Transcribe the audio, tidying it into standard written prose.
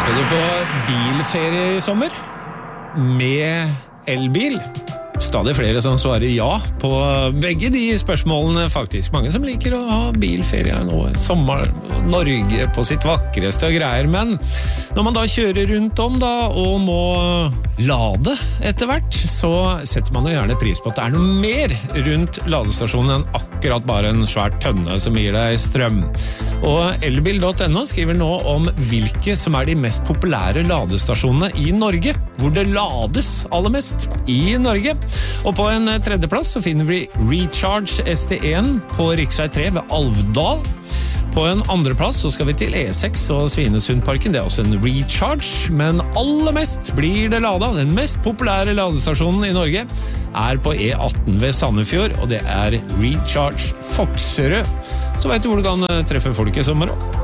Skal du på bilferie I sommer? Med elbil? Stadig flere som svarer ja på begge de spørsmålene faktisk. Mange som liker å ha bilferie nå I sommer, Norge på sitt vakreste og greier, men når man da kjører rundt om da, og må lade etter hvert, så setter man jo gjerne pris på at det noe mer rundt ladestasjonen enn akkurat bare en svær tønne som gir deg strøm. Og elbil.no skriver nå om hvilke som de mest populære ladestasjonene I Norge, hvor det lades aller mest I Norge. Og på en tredjeplass så finner vi Recharge ST1 på Riksvei 3 ved Alvdal. På en andreplass så skal vi til E6 og Svinesundparken, det også en Recharge, men aller mest blir det ladet. Den mest populære ladestasjonen I Norge på E18 ved Sandefjord, og det Recharge Fokserød. Så vet du hvor du kan treffe folk I sommer også.